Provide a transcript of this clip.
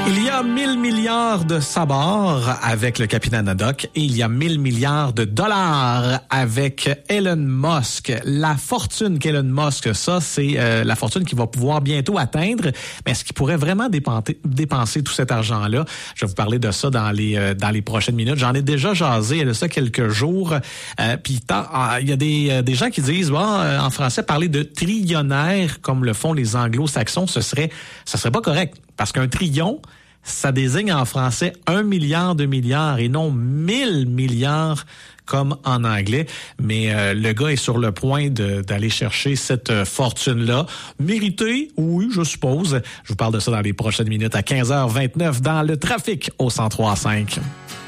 Il y a 1000 milliards de sabords avec le capitaine Haddock et il y a 1000 milliards de dollars avec Elon Musk. La fortune qu'Elon Musk, ça, c'est la fortune qu'il va pouvoir bientôt atteindre. Mais est-ce qu'il pourrait vraiment dépenser tout cet argent-là? Je vais vous parler de ça dans les prochaines minutes. J'en ai déjà jasé, il y a ça quelques jours. Puis il y a des gens qui disent, en français, parler de trillionnaire comme le font les anglo-saxons, ça serait pas correct. Parce qu'un trillion, ça désigne en français 1 milliard de milliards et non 1000 milliards comme en anglais. Mais le gars est sur le point d'aller chercher cette fortune-là. Méritée, oui, je suppose. Je vous parle de ça dans les prochaines minutes à 15h29 dans le trafic au 103.5.